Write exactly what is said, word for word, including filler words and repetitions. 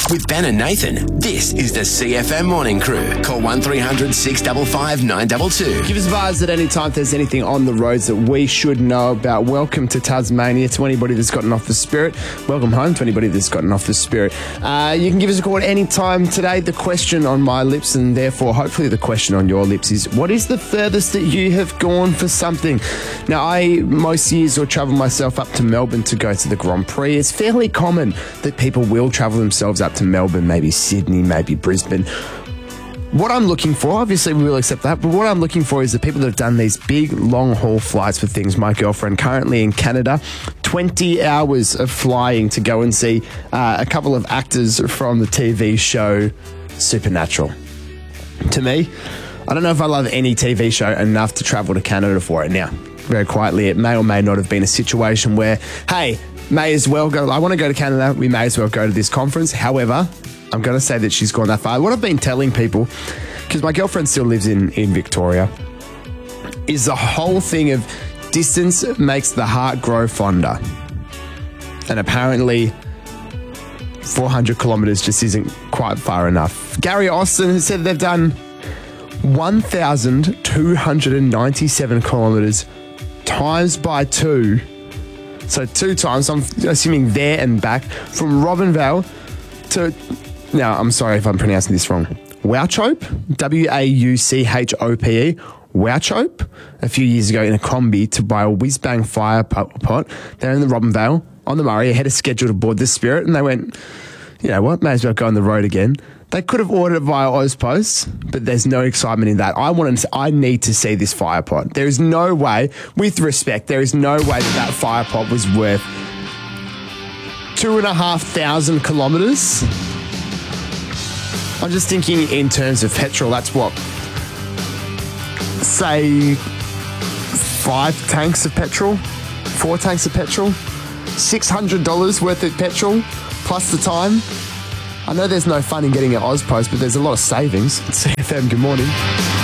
With Ben and Nathan, this is the C F M Morning Crew. Call one three hundred six five five nine two two. Give us a buzz at any time if there's anything on the roads that we should know about. Welcome to Tasmania. To anybody that's gotten off the spirit, welcome home to anybody that's gotten off the spirit. Uh, you can give us a call at any time today. The question on my lips, and therefore hopefully the question on your lips, is what is the furthest that you have gone for something? Now, I most years will travel myself up to Melbourne to go to the Grand Prix. It's fairly common that people will travel themselves up to Melbourne, maybe Sydney, maybe Brisbane. What I'm looking for, obviously we will accept that, but what I'm looking for is the people that have done these big long-haul flights for things. My girlfriend currently in Canada, twenty hours of flying to go and see uh, a couple of actors from the T V show Supernatural. To me, I don't know if I love any T V show enough to travel to Canada for it. Now, very quietly, it may or may not have been a situation where, hey, may as well go, I want to go to Canada, we may as well go to this conference. However, I'm going to say that she's gone that far. What I've been telling people, because my girlfriend still lives in, in Victoria, is the whole thing of distance makes the heart grow fonder. And apparently, four hundred kilometres just isn't quite far enough. Gary Austin has said they've done one thousand two hundred ninety-seven kilometres times by two. So two times, I'm assuming there and back, from Robinvale to... Now, I'm sorry if I'm pronouncing this wrong. Wauchope, W A U C H O P E, Wauchope, a few years ago in a combi to buy a whiz-bang fire pot. They're in the Robinvale, on the Murray, ahead of schedule to board the Spirit, and they went, you know what, may as well go on the road again. They could have ordered it via Ozpost, but there's no excitement in that. I want to, I need to see this fire pot. There is no way, with respect, there is no way that that fire pot was worth two and a half thousand kilometres. I'm just thinking in terms of petrol, that's what, say, five tanks of petrol, four tanks of petrol, six hundred dollars worth of petrol, plus the time. I know there's no fun in getting an Ozpost, but there's a lot of savings. C F M, good morning.